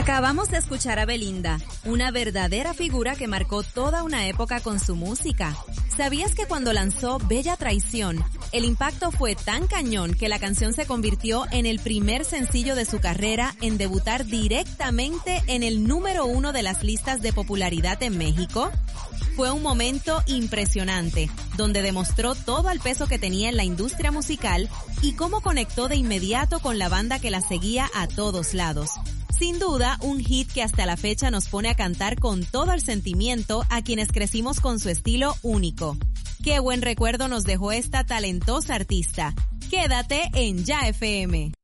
Acabamos de escuchar a Belinda, una verdadera figura que marcó toda una época con su música. ¿Sabías que cuando lanzó Bella Traición, el impacto fue tan cañón que la canción se convirtió en el primer sencillo de su carrera en debutar directamente en el número 1 de las listas de popularidad en México? Fue un momento impresionante, donde demostró todo el peso que tenía en la industria musical y cómo conectó de inmediato con la banda que la seguía a todos lados. Sin duda, un hit que hasta la fecha nos pone a cantar con todo el sentimiento a quienes crecimos con su estilo único. Qué buen recuerdo nos dejó esta talentosa artista. Quédate en Ya FM.